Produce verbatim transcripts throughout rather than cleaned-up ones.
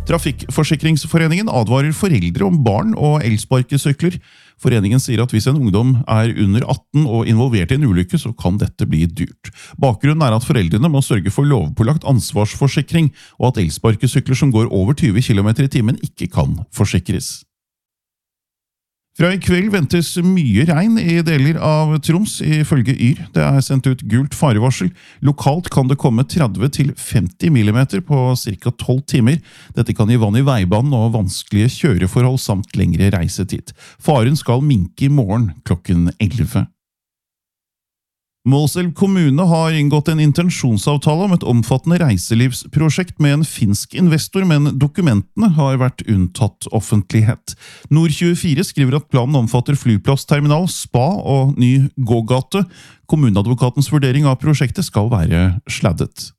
Trafikkforsikringsforeningen advarer foreldre om barn og elsparkesykler. Foreningen sier at hvis en ungdom er under atten og involvert i en ulykke, så kan dette bli dyrt. Bakgrunnen er at foreldrene må sørge for lovpålagt ansvarsforsikring, og at elsparkesykler som går over tyve kilometer i timen ikke kan forsikres. Fra i kveld ventes mye regn i deler av Troms, ifølge Yr. Det er sendt ut gult farevarsel. Lokalt kan det komme tretti til femti millimeter på ca. tolv timer. Dette kan gi vann i veibanen og vanskelige kjøreforhold samt lengre reisetid. Faren skal minke i morgen klokken elleve. Målselv kommune har inngått en intensjonsavtale om et omfattende reiselivsprosjekt med en finsk investor, men dokumentene har vært unntatt offentlighet. Nord tjuefire skriver at planen omfatter flyplassterminal, spa og ny gågate. Kommuneadvokatens vurdering av prosjektet skal være sladdet.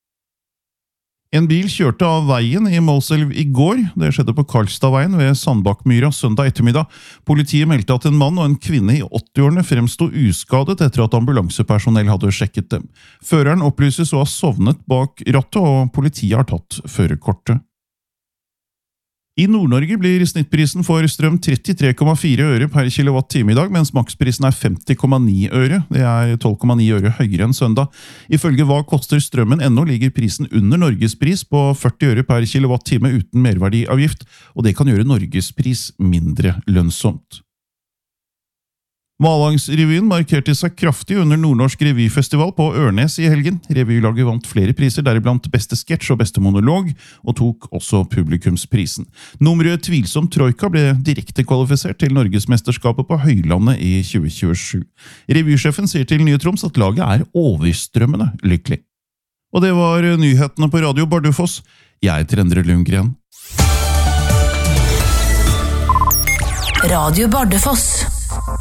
En bil kjørte av veien i Målselv i går. Det skjedde på Karlstadveien ved Sandbakkmyra søndag ettermiddag. Politiet meldte at en mann og en kvinne i åtti-årene fremstod uskadet etter at ambulansepersonell hadde sjekket dem. Føreren opplyses å ha sovnet bak rattet, og politiet har tatt førerkortet. I Nord-Norge blir snittprisen for strøm trettitre komma fire øre per kilowatt-time i dag, mens maksprisen er femti komma ni øre. Det er tolv komma ni øre høyere enn søndag. Ifølge Hva koster strømmen ennå ligger prisen under Norgespris på førti øre per kilowatt-time uten merverdiavgift, og det kan gjøre Norgespris mindre lønnsomt. Malangsrevyen markerte seg kraftig under Nordnorsk revyfestival på Ørnes i helgen. Revylaget vant flere priser, deriblant beste sketsj og beste monolog, og tok også publikumsprisen. Nummeret Tvilsom Troika ble direkte kvalifisert til Norgesmesterskapet på Høylandet i tjue tjuesju. Revysjefen sier til Nye Troms at laget er overstrømmende lykkelig. Og det var nyhetene på Radio Bardufoss. Jeg heter Endre Lundgren. Radio Bardufoss.